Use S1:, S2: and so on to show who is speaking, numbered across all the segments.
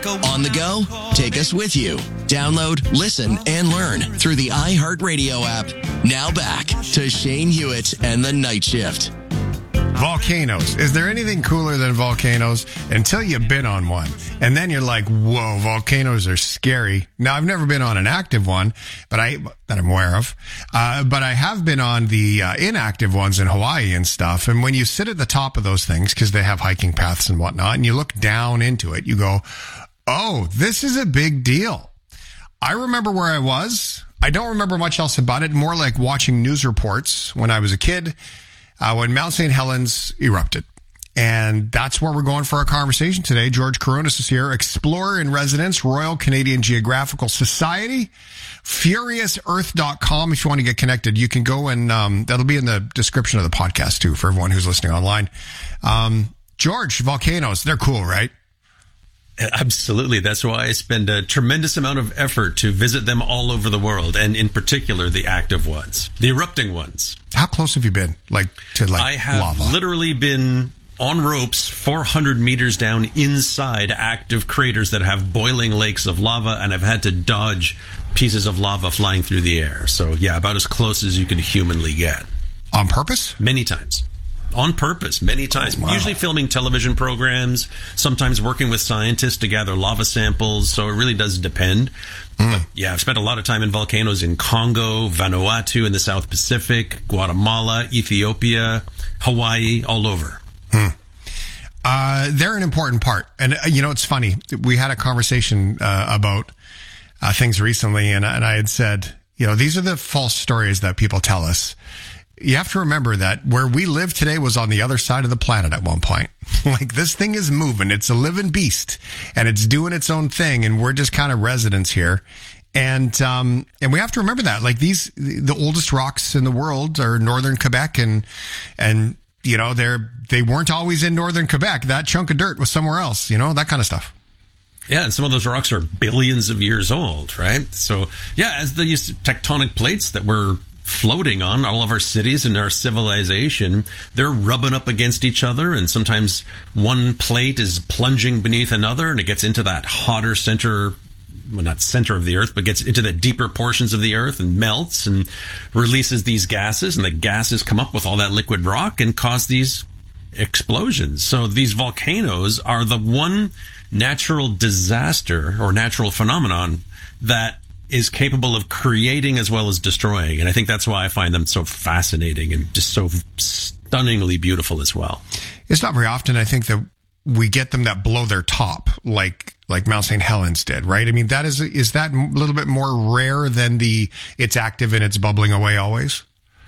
S1: On the go? Take us with you. Download, listen, and learn through the iHeartRadio app. Now back to Shane Hewitt and the Night Shift.
S2: Volcanoes. Is there anything cooler than volcanoes until you've been on one? And then you're like, whoa, volcanoes are scary. Now, I've never been on an active one, that I'm aware of. But I have been on the inactive ones in Hawaii and stuff. And when you sit at the top of those things, because they have hiking paths and whatnot, and you look down into it, you go, oh, this is a big deal. I remember where I was. I don't remember much else about it, more like watching news reports when I was a kid. When Mount St. Helens erupted. And that's where we're going for our conversation today. George Kourounis is here, explorer in residence, Royal Canadian Geographical Society, FuriousEarth.com. If you want to get connected, you can go and that'll be in the description of the podcast too for everyone who's listening online. George, volcanoes, they're cool, right?
S3: Absolutely. That's why I spend a tremendous amount of effort to visit them all over the world, and in particular, the active ones, the erupting ones.
S2: How close have you been, to lava?
S3: I have literally been on ropes 400 meters down inside active craters that have boiling lakes of lava, and I've had to dodge pieces of lava flying through the air. So, yeah, about as close as you can humanly get.
S2: On purpose?
S3: Many times. On purpose, many times. Wow. Usually filming television programs, sometimes working with scientists to gather lava samples, so it really does depend. But yeah, I've spent a lot of time in volcanoes in Congo, Vanuatu in the South Pacific, Guatemala, Ethiopia, Hawaii, all over.
S2: They're an important part. And, it's funny. We had a conversation about things recently, and I had said, these are the false stories that people tell us. You have to remember that where we live today was on the other side of the planet at one point. Like, this thing is moving. It's a living beast, and it's doing its own thing, and we're just kind of residents here. And we have to remember that. Like, the oldest rocks in the world are northern Quebec, and they weren't always in northern Quebec. That chunk of dirt was somewhere else, that kind of stuff.
S3: Yeah, and some of those rocks are billions of years old, right? So, yeah, as these tectonic plates that we're floating on all of our cities and our civilization, they're rubbing up against each other, and sometimes one plate is plunging beneath another, and it gets into that hotter center, well, not center of the earth, but gets into the deeper portions of the earth and melts and releases these gases, and the gases come up with all that liquid rock and cause these explosions. So these volcanoes are the one natural disaster or natural phenomenon that is capable of creating as well as destroying. And I think that's why I find them so fascinating and just so stunningly beautiful as well.
S2: It's not very often, I think, that we get them that blow their top like Mount St. Helens did, right? I mean, is that a little bit more rare than it's active and it's bubbling away always?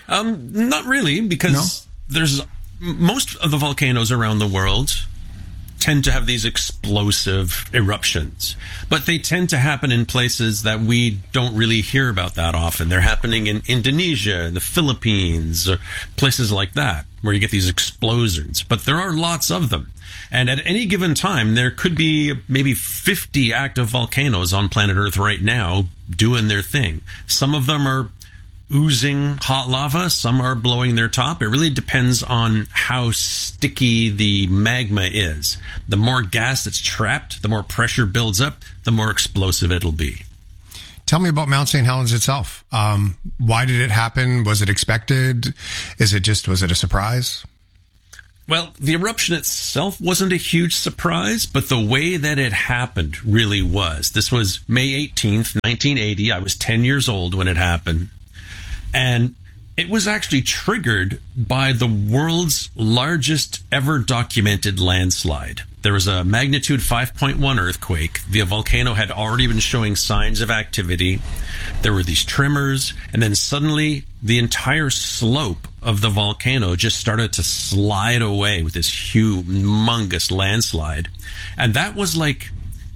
S3: Not really, because there's most of the volcanoes around the world tend to have these explosive eruptions, but they tend to happen in places that we don't really hear about that often. They're happening in Indonesia, the Philippines, or places like that, where you get these explosions. But there are lots of them. And at any given time, there could be maybe 50 active volcanoes on planet Earth right now doing their thing. Some of them are oozing hot lava, some are blowing their top. It really depends on how sticky the magma is. The more gas that's trapped, the more pressure builds up, the more explosive it'll be.
S2: Tell me about Mount St. Helens itself. Why did it happen? Was it expected? Was it a surprise?
S3: Well, the eruption itself wasn't a huge surprise, but the way that it happened really was. This was May 18th, 1980. I was 10 years old when it happened. And it was actually triggered by the world's largest ever documented landslide. There was a magnitude 5.1 earthquake. The volcano had already been showing signs of activity. There were these tremors, and then suddenly the entire slope of the volcano just started to slide away with this humongous landslide. And that was like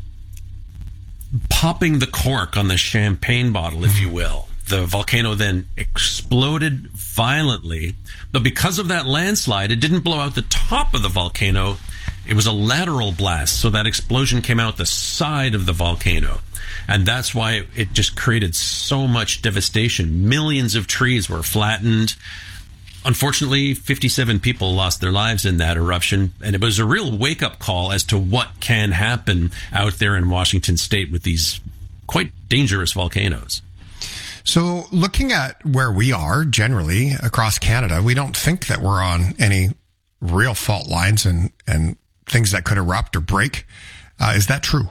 S3: popping the cork on the champagne bottle, if you will. The volcano then exploded violently, but because of that landslide, it didn't blow out the top of the volcano. It was a lateral blast, so that explosion came out the side of the volcano. And that's why it just created so much devastation. Millions of trees were flattened. Unfortunately, 57 people lost their lives in that eruption, and it was a real wake-up call as to what can happen out there in Washington state with these quite dangerous volcanoes.
S2: So looking at where we are generally across Canada, we don't think that we're on any real fault lines and things that could erupt or break. Is that true?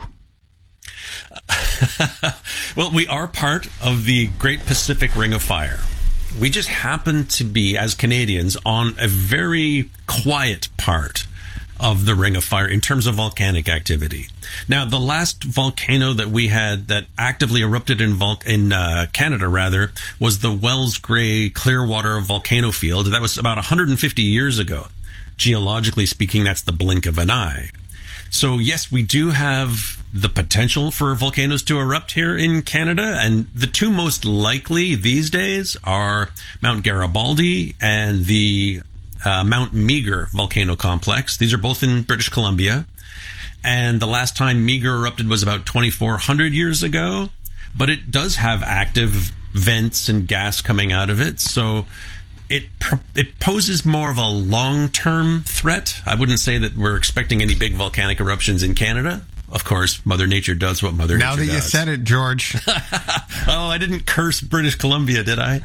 S3: Well, we are part of the Great Pacific Ring of Fire. We just happen to be, as Canadians, on a very quiet part of the Ring of Fire in terms of volcanic activity. Now, the last volcano that we had that actively erupted in Canada, was the Wells Gray Clearwater volcano field. That was about 150 years ago. Geologically speaking, that's the blink of an eye. So yes, we do have the potential for volcanoes to erupt here in Canada, and the two most likely these days are Mount Garibaldi and the Mount Meager volcano complex. These are both in British Columbia, and the last time Meager erupted was about 2,400 years ago, but it does have active vents and gas coming out of it, so it poses more of a long-term threat. I wouldn't say that we're expecting any big volcanic eruptions in Canada. Of course, Mother Nature does what Mother Nature does.
S2: Now that you said it, George.
S3: Oh, I didn't curse British Columbia, did I?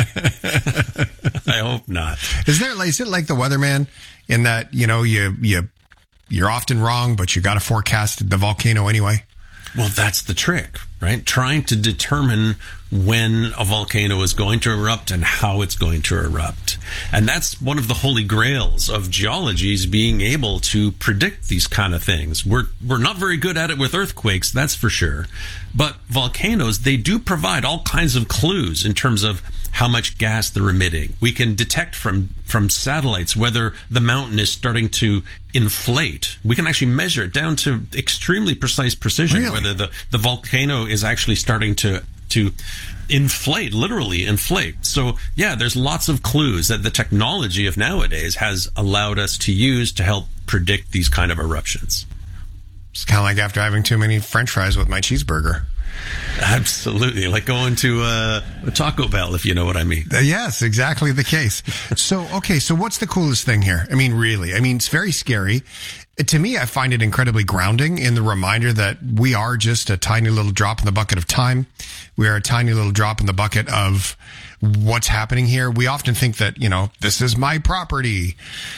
S3: I hope not.
S2: Is it like the weatherman in that, you're often wrong, but you got to forecast the volcano anyway?
S3: Well, that's the trick, right? Trying to determine when a volcano is going to erupt and how it's going to erupt. And that's one of the holy grails of geology, is being able to predict these kind of things. We're not very good at it with earthquakes, that's for sure. But volcanoes, they do provide all kinds of clues in terms of how much gas they're emitting. We can detect from satellites whether the mountain is starting to inflate. We can actually measure it down to extremely precise precision,
S2: really?
S3: Whether the volcano is actually starting to inflate, literally inflate. So yeah, there's lots of clues that the technology of nowadays has allowed us to use to help predict these kind of eruptions.
S2: It's kind of like after having too many French fries with my cheeseburger.
S3: Absolutely. Like going to a Taco Bell, if you know what I mean.
S2: Yes, exactly the case. So what's the coolest thing here? I mean, really, it's very scary. To me, I find it incredibly grounding in the reminder that we are just a tiny little drop in the bucket of time. We are a tiny little drop in the bucket of what's happening here. We often think that, this is my property.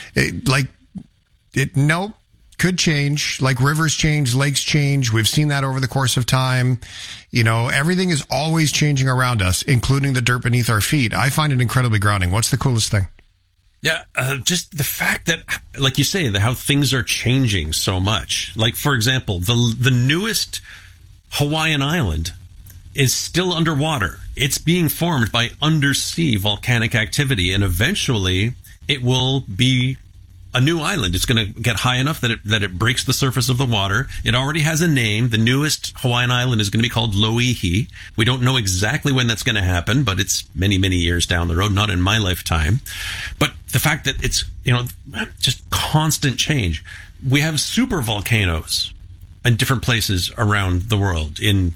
S2: Nope. Could change, like rivers change, lakes change. We've seen that over the course of time. Everything is always changing around us, including the dirt beneath our feet. I find it incredibly grounding. What's the coolest thing?
S3: Yeah, just the fact that, like you say, how things are changing so much. Like, for example, the newest Hawaiian island is still underwater. It's being formed by undersea volcanic activity, and eventually it will be a new island. It's going to get high enough that it breaks the surface of the water. It already has a name. The newest Hawaiian island is going to be called Loihi. We don't know exactly when that's going to happen, but it's many, many years down the road, not in my lifetime. But the fact that it's, just constant change. We have super volcanoes in different places around the world, in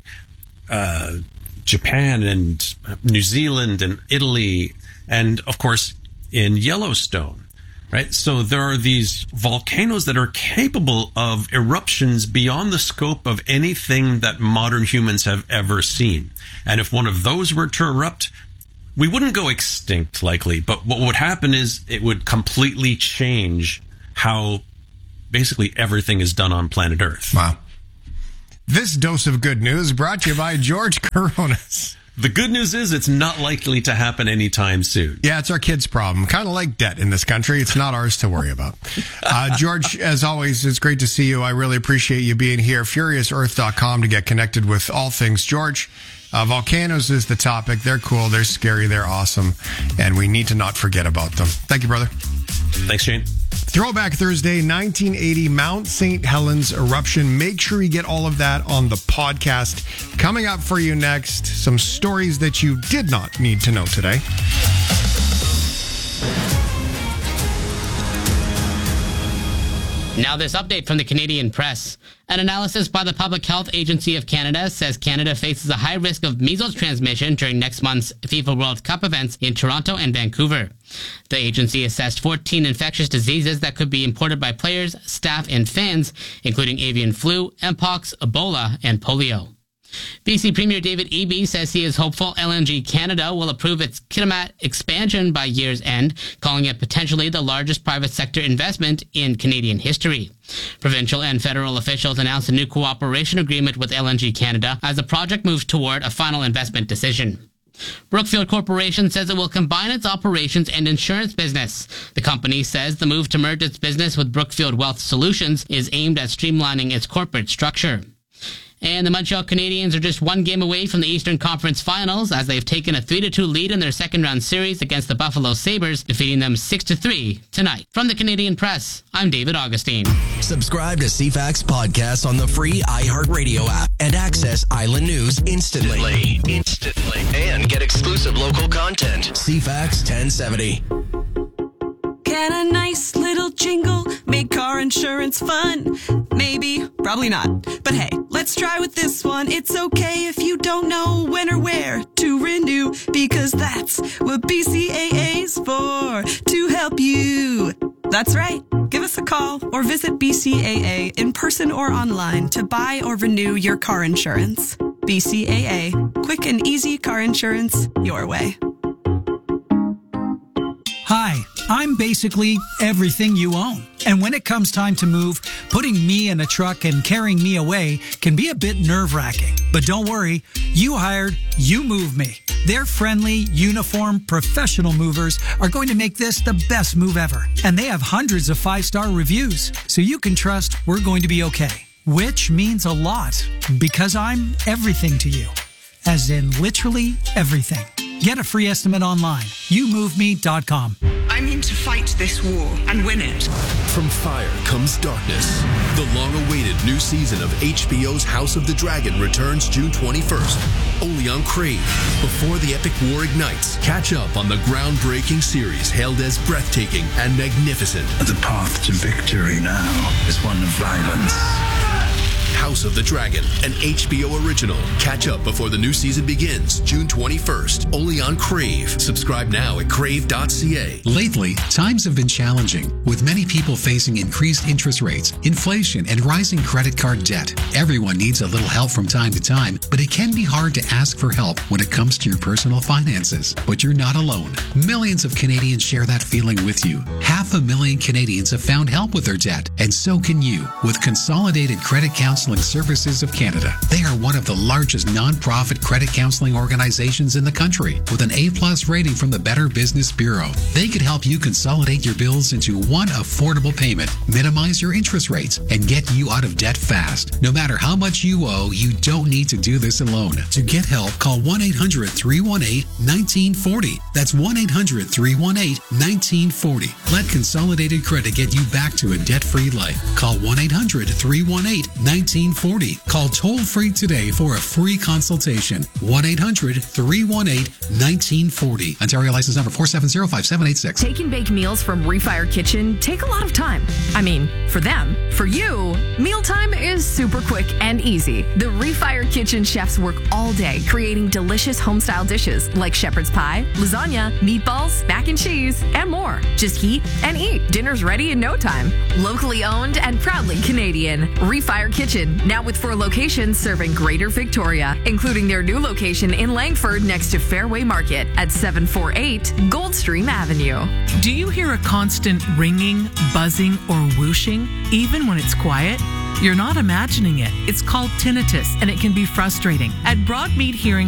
S3: Japan and New Zealand and Italy, and of course in Yellowstone. Right. So there are these volcanoes that are capable of eruptions beyond the scope of anything that modern humans have ever seen. And if one of those were to erupt, we wouldn't go extinct likely, but what would happen is it would completely change how basically everything is done on planet Earth.
S2: Wow. This dose of good news brought to you by George Coronas.
S3: The good news is it's not likely to happen anytime soon.
S2: Yeah, it's our kids' problem. Kind of like debt in this country. It's not ours to worry about. George, as always, it's great to see you. I really appreciate you being here. FuriousEarth.com to get connected with all things George. Volcanoes is the topic. They're cool. They're scary. They're awesome. And we need to not forget about them. Thank you, brother.
S3: Thanks, Shane.
S2: Throwback Thursday, 1980, Mount St. Helens eruption. Make sure you get all of that on the podcast. Coming up for you next, some stories that you did not need to know today.
S4: Now this update from the Canadian Press. An analysis by the Public Health Agency of Canada says Canada faces a high risk of measles transmission during next month's FIFA World Cup events in Toronto and Vancouver. The agency assessed 14 infectious diseases that could be imported by players, staff, and fans, including avian flu, mpox, Ebola, and polio. BC Premier David Eby says he is hopeful LNG Canada will approve its Kitimat expansion by year's end, calling it potentially the largest private sector investment in Canadian history. Provincial and federal officials announced a new cooperation agreement with LNG Canada as the project moves toward a final investment decision. Brookfield Corporation says it will combine its operations and insurance business. The company says the move to merge its business with Brookfield Wealth Solutions is aimed at streamlining its corporate structure. And the Montreal Canadiens are just one game away from the Eastern Conference Finals as they've taken a 3-2 lead in their second-round series against the Buffalo Sabres, defeating them 6-3 tonight. From the Canadian Press, I'm David Augustine.
S1: Subscribe to CFAX podcasts on the free iHeartRadio app and access Island News instantly. And get exclusive local content. CFAX 1070.
S5: Can a nice little jingle make car insurance fun? Maybe, probably not. But hey, let's try with this one. It's okay if you don't know when or where to renew, because that's what BCAA's for, to help you. That's right. Give us a call or visit BCAA in person or online to buy or renew your car insurance. BCAA. Quick and easy car insurance your way.
S6: Hi, I'm basically everything you own. And when it comes time to move, putting me in a truck and carrying me away can be a bit nerve-wracking. But don't worry, You Hired, You Move Me. Their friendly, uniform, professional movers are going to make this the best move ever. And they have hundreds of 5-star reviews, so you can trust we're going to be okay. Which means a lot, because I'm everything to you. As in literally everything. Get a free estimate online. YouMoveMe.com.
S7: I mean to fight this war and win it.
S8: From fire comes darkness. The long-awaited new season of HBO's House of the Dragon returns June 21st, only on Crave. Before the epic war ignites, catch up on the groundbreaking series hailed as breathtaking and magnificent.
S9: The path to victory now is one of violence.
S8: House of the Dragon, an HBO original. Catch up before the new season begins, June 21st, only on Crave. Subscribe now at crave.ca.
S10: Lately, times have been challenging, with many people facing increased interest rates, inflation, and rising credit card debt. Everyone needs a little help from time to time, but it can be hard to ask for help when it comes to your personal finances. But you're not alone. Millions of Canadians share that feeling with you. 500,000 Canadians have found help with their debt, and so can you, with Consolidated Credit Counseling Services of Canada. They are one of the largest non-profit credit counseling organizations in the country, with an A+ rating from the Better Business Bureau. They could help you consolidate your bills into one affordable payment, minimize your interest rates, and get you out of debt fast. No matter how much you owe, you don't need to do this alone. To get help, call 1-800-318-1940. That's 1-800-318-1940. Let Consolidated Credit get you back to a debt-free life. Call 1-800-318-1940. Call toll-free today for a free consultation. 1-800-318-1940. Ontario license number 4705786.
S11: Take and bake meals from Refire Kitchen take a lot of time. I mean, for them. For you, mealtime is super quick and easy. The Refire Kitchen chefs work all day creating delicious home-style dishes like shepherd's pie, lasagna, meatballs, mac and cheese, and more. Just heat and eat. Dinner's ready in no time. Locally owned and proudly Canadian. Refire Kitchen, now with 4 locations serving Greater Victoria, including their new location in Langford next to Fairway Market at 748 Goldstream Avenue.
S12: Do you hear a constant ringing, buzzing, or whooshing, even when it's quiet? You're not imagining it. It's called tinnitus, and it can be frustrating. At Broadmead Hearing